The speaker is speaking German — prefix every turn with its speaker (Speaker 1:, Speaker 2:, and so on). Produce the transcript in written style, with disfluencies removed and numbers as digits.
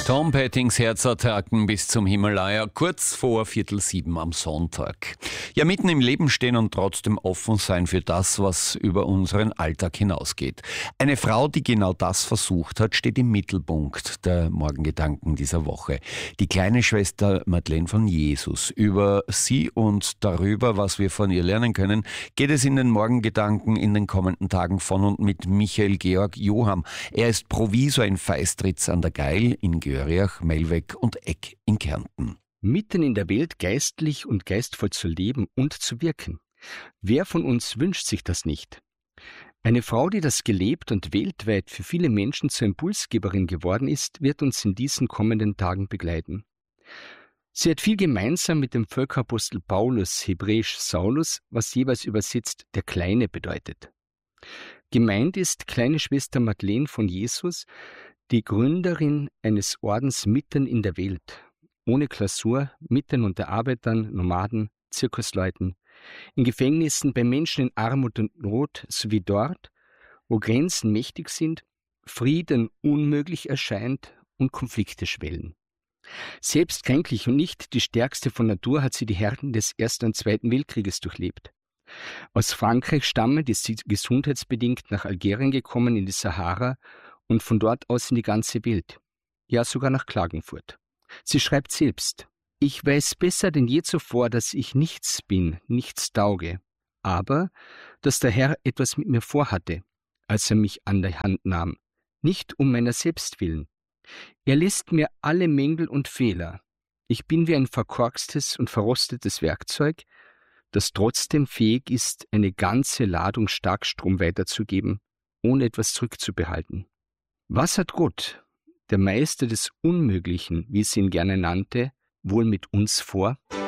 Speaker 1: Tom Pettings Herzattacken bis zum Himalaya, kurz vor 6:45 am Sonntag. Ja, mitten im Leben stehen und trotzdem offen sein für das, was über unseren Alltag hinausgeht. Eine Frau, die genau das versucht hat, steht im Mittelpunkt der Morgengedanken dieser Woche. Die kleine Schwester Madeleine von Jesus. Über sie und darüber, was wir von ihr lernen können, geht es in den Morgengedanken in den kommenden Tagen von und mit Michael Georg Joham. Er ist Provisor in Feistritz an der Gail, in Göriach, Melweg und Eck in Kärnten.
Speaker 2: Mitten in der Welt geistlich und geistvoll zu leben und zu wirken. Wer von uns wünscht sich das nicht? Eine Frau, die das gelebt und weltweit für viele Menschen zur Impulsgeberin geworden ist, wird uns in diesen kommenden Tagen begleiten. Sie hat viel gemeinsam mit dem Völkerapostel Paulus, hebräisch Saulus, was jeweils übersetzt der Kleine bedeutet. Gemeint ist kleine Schwester Madeleine von Jesus, die Gründerin eines Ordens mitten in der Welt, ohne Klausur, mitten unter Arbeitern, Nomaden, Zirkusleuten, in Gefängnissen, bei Menschen in Armut und Not, sowie dort, wo Grenzen mächtig sind, Frieden unmöglich erscheint und Konflikte schwellen. Selbst kränklich und nicht die stärkste von Natur hat sie die Härten des Ersten und Zweiten Weltkrieges durchlebt. Aus Frankreich stammend ist sie gesundheitsbedingt nach Algerien gekommen in die Sahara und von dort aus in die ganze Welt, ja sogar nach Klagenfurt. Sie schreibt selbst: Ich weiß besser denn je zuvor, dass ich nichts bin, nichts tauge, aber dass der Herr etwas mit mir vorhatte, als er mich an die Hand nahm, nicht um meiner selbst willen. Er lässt mir alle Mängel und Fehler. Ich bin wie ein verkorkstes und verrostetes Werkzeug, das trotzdem fähig ist, eine ganze Ladung Starkstrom weiterzugeben, ohne etwas zurückzubehalten. Was hat Gott, der Meister des Unmöglichen, wie sie ihn gerne nannte, wohl mit uns vor?